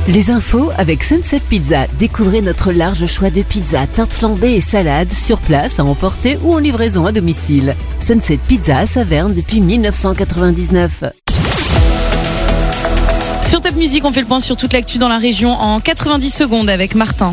Les infos avec Sunset Pizza. Découvrez notre large choix de pizzas, tartes flambées et salades sur place à emporter ou en livraison à domicile. Sunset Pizza à Saverne depuis 1999. Sur Top Music, on fait le point sur toute l'actu dans la région en 90 secondes avec Martin.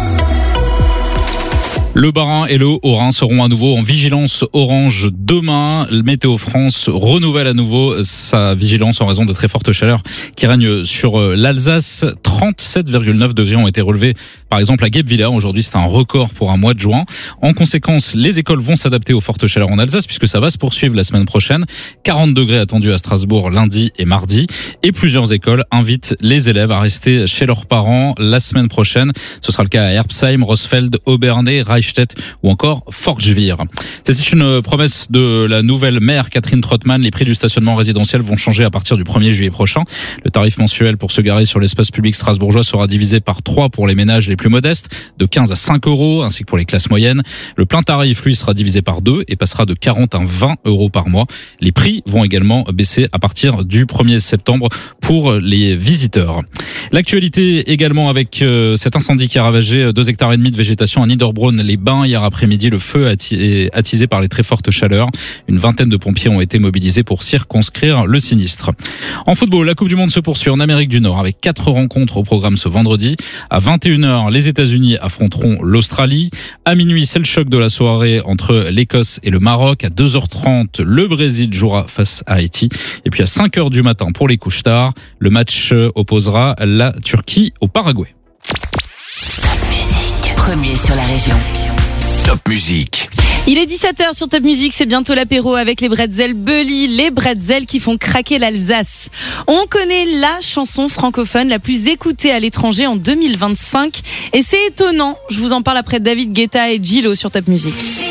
Le Bas-Rhin et le Haut-Rhin seront à nouveau en vigilance orange demain. Le Météo France renouvelle à nouveau sa vigilance en raison de très fortes chaleurs qui règnent sur l'Alsace. 37,9 degrés ont été relevés par exemple à Guebwiller. Aujourd'hui, c'est un record pour un mois de juin. En conséquence, les écoles vont s'adapter aux fortes chaleurs en Alsace puisque ça va se poursuivre la semaine prochaine. 40 degrés attendus à Strasbourg lundi et mardi. Et plusieurs écoles invitent les élèves à rester chez leurs parents la semaine prochaine. Ce sera le cas à Erbsheim, Rosfeld, Obernai, Reichstätt ou encore Forchevir. C'était une promesse de la nouvelle maire Catherine Trottmann. Les prix du stationnement résidentiel vont changer à partir du 1er juillet prochain. Le tarif mensuel pour se garer sur l'espace public strasbourgeois sera divisé par 3 pour les ménages les plus modestes, de 15 à 5 euros, ainsi que pour les classes moyennes. Le plein tarif, lui, sera divisé par 2 et passera de 40 à 20 euros par mois. Les prix vont également baisser à partir du 1er septembre pour les visiteurs. L'actualité également avec cet incendie qui a ravagé 2,5 hectares de végétation à Niederbronn-les-Bains hier après-midi. Le feu est attisé par les très fortes chaleurs. Une vingtaine de pompiers ont été mobilisés pour circonscrire le sinistre. En football, la Coupe du Monde se poursuit en Amérique du Nord avec 4 rencontres au programme ce vendredi. À 21h, les États-Unis affronteront l'Australie. À minuit, c'est le choc de la soirée entre l'Écosse et le Maroc. À 2h30, le Brésil jouera face à Haïti. Et puis à 5h du matin pour les couches tard, le match opposera la Turquie au Paraguay. Top Music, premier sur la région. Top Music. Il est 17h sur Top Music, c'est bientôt l'apéro avec les bretzels Bully, les bretzels qui font craquer l'Alsace. On connaît la chanson francophone la plus écoutée à l'étranger en 2025 et c'est étonnant. Je vous en parle après David Guetta et Gillo sur Top Music.